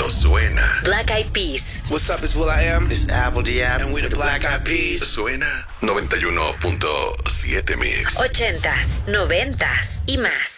suena. Black Eyed Peas. What's up, it's will.i.am. This is Apple Diab. And we the Black Eyed Peas. Suena 91.7 Mix. 80s, 90s y más.